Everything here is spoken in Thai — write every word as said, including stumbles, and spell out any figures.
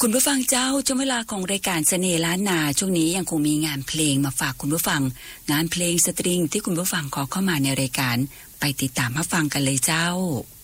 คุณผู้ฟังเจ้าช่วงเวลาของรายการเสน่ห์ล้านนาช่วงนี้ยังคงมีงานเพลงมาฝากคุณผู้ฟังงานเพลงสตริงที่คุณผู้ฟังขอเข้ามาในรายการไปติดตามรับฟังกันเลยเจ้า